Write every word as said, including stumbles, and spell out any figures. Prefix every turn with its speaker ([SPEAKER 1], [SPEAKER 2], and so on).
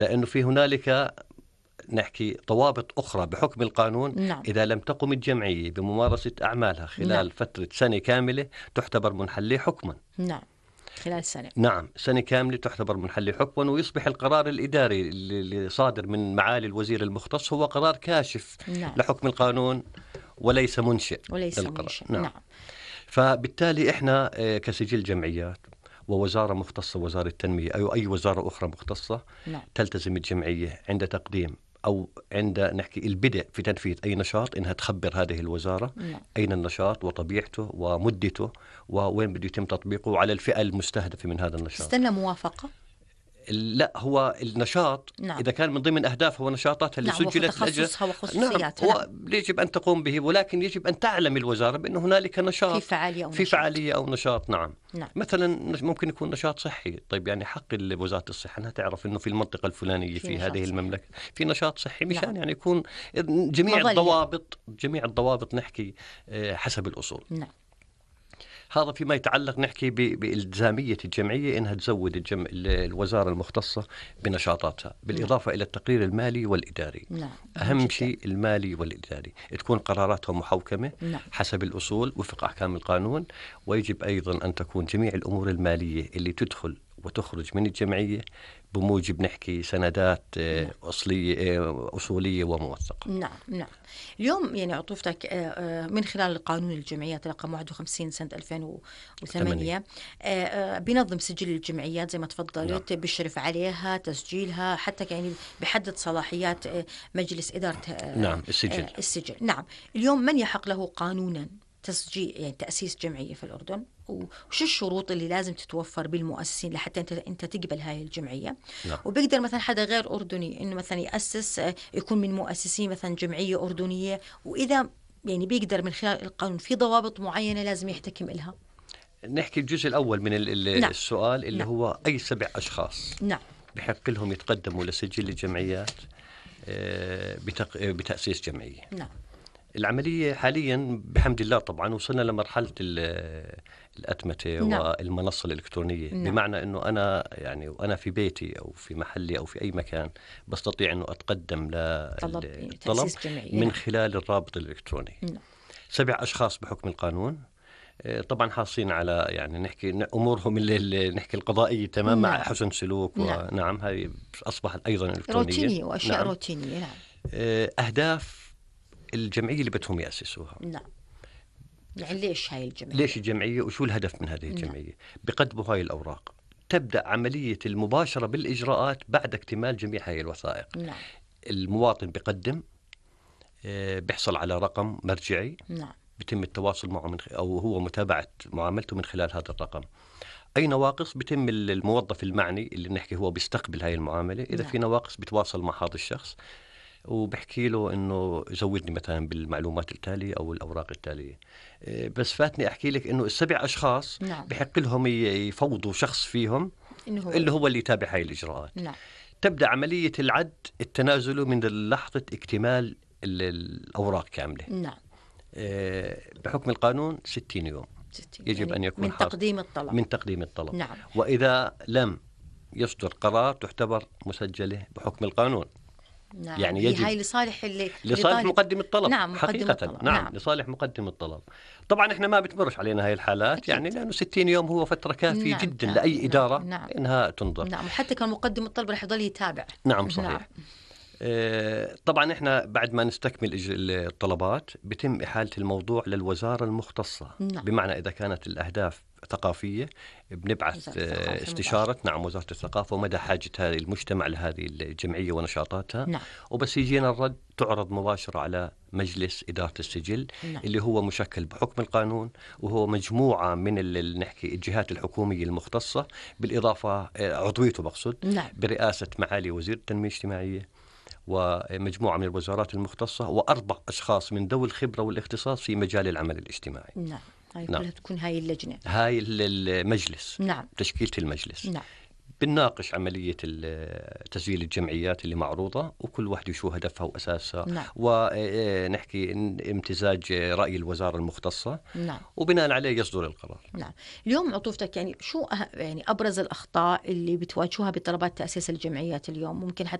[SPEAKER 1] لأنه في هنالك نحكي ضوابط أخرى بحكم القانون.
[SPEAKER 2] نعم.
[SPEAKER 1] إذا لم تقم الجمعية بممارسة أعمالها خلال
[SPEAKER 2] نعم.
[SPEAKER 1] فترة سنة كاملة تعتبر منحلة حكما.
[SPEAKER 2] نعم، خلال سنة.
[SPEAKER 1] نعم، سنة كاملة تعتبر منحلة حكما، ويصبح القرار الإداري اللي صادر من معالي الوزير المختص هو قرار كاشف
[SPEAKER 2] نعم.
[SPEAKER 1] لحكم القانون وليس منشئ
[SPEAKER 2] وليس
[SPEAKER 1] للقرار.
[SPEAKER 2] منشئ.
[SPEAKER 1] نعم.
[SPEAKER 2] نعم.
[SPEAKER 1] فبالتالي إحنا كسجل جمعيات ووزارة مختصة، وزارة التنمية أو أي وزارة أخرى مختصة،
[SPEAKER 2] نعم.
[SPEAKER 1] تلتزم الجمعية عند تقديم أو عند نحكي البدء في تنفيذ أي نشاط إنها تخبر هذه الوزارة
[SPEAKER 2] نعم.
[SPEAKER 1] أين النشاط وطبيعته ومدته ووين بده يتم تطبيقه وعلى الفئة المستهدفة من هذا النشاط.
[SPEAKER 2] استنى موافقة؟
[SPEAKER 1] لا، هو النشاط
[SPEAKER 2] نعم.
[SPEAKER 1] إذا كان من ضمن أهدافها ونشاطاتها اللي
[SPEAKER 2] نعم،
[SPEAKER 1] سجلت
[SPEAKER 2] تخصصها وخصوصياتها.
[SPEAKER 1] نعم، يجب أن تقوم به، ولكن يجب أن تعلم الوزارة بأن هنالك نشاط
[SPEAKER 2] في فعالية أو
[SPEAKER 1] في
[SPEAKER 2] نشاط.
[SPEAKER 1] فعالية أو نشاط. نعم.
[SPEAKER 2] نعم.
[SPEAKER 1] مثلا ممكن يكون نشاط صحي. طيب يعني حق وزارة الصحة أنها تعرف أنه في المنطقة الفلانية في, في هذه المملكة في نشاط صحي، مشان
[SPEAKER 2] نعم.
[SPEAKER 1] يعني يكون جميع
[SPEAKER 2] مظلة.
[SPEAKER 1] الضوابط جميع الضوابط نحكي حسب الأصول.
[SPEAKER 2] نعم.
[SPEAKER 1] هذا فيما يتعلق نحكي بإلزامية الجمعية إنها تزود الجم... الوزارة المختصة بنشاطاتها، بالإضافة نعم. إلى التقرير المالي والإداري.
[SPEAKER 2] نعم.
[SPEAKER 1] أهم شيء المالي والإداري تكون قراراتهم محوكمة
[SPEAKER 2] نعم.
[SPEAKER 1] حسب الأصول وفق أحكام القانون. ويجب أيضا أن تكون جميع الأمور المالية اللي تدخل وتخرج من الجمعية بموجب نحكي سندات نعم. أصلية أصولية وموثقة.
[SPEAKER 2] نعم. نعم. اليوم يعني عطوفتك من خلال القانون الجمعيات رقم واحد وخمسين سنة ألفين وثمانية بينظم سجل الجمعيات زي ما تفضلت. نعم. بيشرف عليها تسجيلها، حتى يعني بحدد صلاحيات مجلس إدارة
[SPEAKER 1] نعم السجل.
[SPEAKER 2] السجل. نعم. اليوم من يحق له قانونا تسجيل يعني تأسيس جمعية في الأردن، وش الشروط اللي لازم تتوفر بالمؤسسين لحتى انت انت تقبل هاي الجمعيه؟
[SPEAKER 1] نعم.
[SPEAKER 2] وبيقدر مثلا حدا غير اردني انه مثلا ياسس يكون من مؤسسين مثلا جمعيه اردنيه، واذا يعني بيقدر من خلال القانون في ضوابط معينه لازم يحتكم إلها؟
[SPEAKER 1] نحكي الجزء الاول من نعم. السؤال اللي نعم. هو اي سبع اشخاص
[SPEAKER 2] نعم.
[SPEAKER 1] بحق لهم يتقدموا لسجل الجمعيات بتاسيس جمعيه.
[SPEAKER 2] نعم.
[SPEAKER 1] العملية حاليا بحمد الله طبعا وصلنا لمرحلة الأتمتة نعم. والمنصة الإلكترونية. نعم. بمعنى أنه أنا يعني وأنا في بيتي أو في محلي أو في أي مكان بستطيع أنه أتقدم للطلب من خلال الرابط الإلكتروني.
[SPEAKER 2] نعم.
[SPEAKER 1] سبع أشخاص بحكم القانون طبعا حاصين على يعني نحكي أمورهم اللي نحكي القضائية تمام. نعم. مع حسن سلوك.
[SPEAKER 2] نعم.
[SPEAKER 1] ونعم هذه أصبحت أيضا إلكترونية
[SPEAKER 2] روتينية وأشياء
[SPEAKER 1] نعم.
[SPEAKER 2] روتينية. نعم.
[SPEAKER 1] أهداف الجمعية اللي بدهم يأسسوها.
[SPEAKER 2] نعم. يعني ليش هاي الجمعية؟
[SPEAKER 1] ليش الجمعية وشو الهدف من هذه الجمعية؟ نعم. بقدموا هاي الأوراق، تبدأ عملية المباشرة بالإجراءات بعد اكتمال جميع هاي الوثائق.
[SPEAKER 2] نعم.
[SPEAKER 1] المواطن بقدم بيحصل على رقم مرجعي.
[SPEAKER 2] نعم.
[SPEAKER 1] بيتم التواصل معه من خ... أو هو متابعة معاملته من خلال هذا الرقم. أي نواقص بيتم الموظف المعني اللي نحكي هو بيستقبل هاي المعاملة، إذا نعم. في نواقص بيتواصل مع هذا الشخص وبحكي له إنه زودني مثلا بالمعلومات التالية أو الأوراق التالية. بس فاتني أحكي لك إنه السبع أشخاص
[SPEAKER 2] نعم.
[SPEAKER 1] بحق لهم يفوضوا شخص فيهم إنه هو اللي هو اللي يتابع هاي الإجراءات.
[SPEAKER 2] نعم.
[SPEAKER 1] تبدأ عملية العد التنازل من لحظة اكتمال الأوراق كاملة.
[SPEAKER 2] نعم.
[SPEAKER 1] بحكم القانون ستين يوم
[SPEAKER 2] ستين.
[SPEAKER 1] يجب
[SPEAKER 2] يعني
[SPEAKER 1] أن يكون
[SPEAKER 2] من تقديم الطلب.
[SPEAKER 1] من تقديم الطلب.
[SPEAKER 2] نعم.
[SPEAKER 1] وإذا لم يصدر قرار تعتبر مسجلة بحكم القانون.
[SPEAKER 2] نعم.
[SPEAKER 1] يعني يجب
[SPEAKER 2] هاي لصالح اللي
[SPEAKER 1] لصالح مقدم الطلب.
[SPEAKER 2] نعم.
[SPEAKER 1] حقيقة
[SPEAKER 2] الطلب.
[SPEAKER 1] نعم.
[SPEAKER 2] نعم.
[SPEAKER 1] لصالح مقدم الطلب. طبعا احنا ما بتمرش علينا هاي الحالات أكيد. يعني لأنه ستين يوم هو فترة كافية
[SPEAKER 2] نعم.
[SPEAKER 1] جدا
[SPEAKER 2] نعم.
[SPEAKER 1] لأي إدارة
[SPEAKER 2] نعم.
[SPEAKER 1] إنها تنظر.
[SPEAKER 2] نعم. وحتى كان مقدم الطلب رح يضل يتابع.
[SPEAKER 1] نعم صحيح.
[SPEAKER 2] نعم.
[SPEAKER 1] آه طبعا احنا بعد ما نستكمل الطلبات بتم إحالة الموضوع للوزارة المختصة.
[SPEAKER 2] نعم.
[SPEAKER 1] بمعنى إذا كانت الأهداف ثقافية بنبعث استشارة نعم وزارة الثقافة ومدى حاجة هذه المجتمع لهذه الجمعية ونشاطاتها.
[SPEAKER 2] نعم.
[SPEAKER 1] وبس يجينا الرد تعرض مباشرة على مجلس إدارة السجل.
[SPEAKER 2] نعم.
[SPEAKER 1] اللي هو مشكل بحكم القانون وهو مجموعة من اللي نحكي الجهات الحكومية المختصة بالإضافة عضويته بقصد.
[SPEAKER 2] نعم.
[SPEAKER 1] برئاسة معالي وزير التنمية الاجتماعية ومجموعة من الوزارات المختصة وأربع أشخاص من ذوي الخبرة والاختصاص في مجال العمل الاجتماعي.
[SPEAKER 2] نعم. هاي
[SPEAKER 1] نعم.
[SPEAKER 2] كلها تكون هاي اللجنة.
[SPEAKER 1] هاي المجلس.
[SPEAKER 2] نعم.
[SPEAKER 1] تشكيلة المجلس.
[SPEAKER 2] نعم.
[SPEAKER 1] بنناقش عملية تسجيل الجمعيات اللي معروضة، وكل واحد شو هدفها وأساسها.
[SPEAKER 2] نعم.
[SPEAKER 1] ونحكي امتزاج رأي الوزارة المختصة.
[SPEAKER 2] نعم.
[SPEAKER 1] وبناء عليه يصدر القرار.
[SPEAKER 2] نعم. اليوم عطوفتك يعني شو أه... يعني أبرز الأخطاء اللي بتواجهوها بطلبات تأسيس الجمعيات اليوم؟ ممكن